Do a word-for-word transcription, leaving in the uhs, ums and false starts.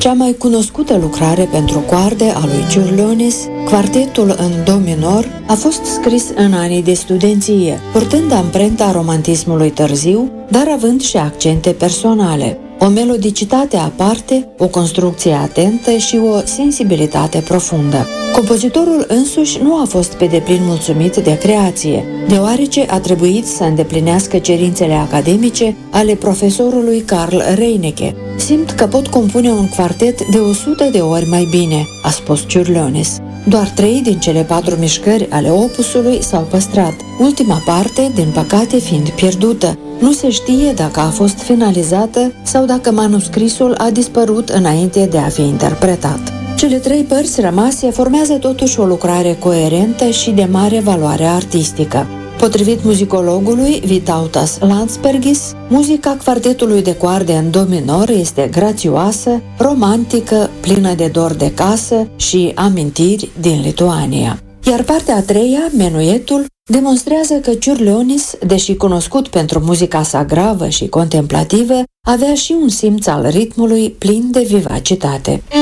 Cea mai cunoscută lucrare pentru coarde a lui Čiurlionis, Quartetul în do minor, a fost scris în anii de studenție, purtând amprenta romantismului târziu, dar având și accente personale. O melodicitate aparte, o construcție atentă și o sensibilitate profundă. Compozitorul însuși nu a fost pe deplin mulțumit de creație, deoarece a trebuit să îndeplinească cerințele academice ale profesorului Carl Reinecke. Simt că pot compune un quartet de o sută de ori mai bine, a spus Čiurlionis. Doar trei din cele patru mișcări ale opusului s-au păstrat, ultima parte, din păcate, fiind pierdută. Nu se știe dacă a fost finalizată sau dacă manuscrisul a dispărut înainte de a fi interpretat. Cele trei părți rămase formează totuși o lucrare coerentă și de mare valoare artistică. Potrivit muzicologului Vytautas Landsbergis, muzica quartetului de coarde în do minor este grațioasă, romantică, plină de dor de casă și amintiri din Lituania. Iar partea a treia, menuetul, demonstrează că Čiurlionis, deși cunoscut pentru muzica sa gravă și contemplativă, avea și un simț al ritmului plin de vivacitate.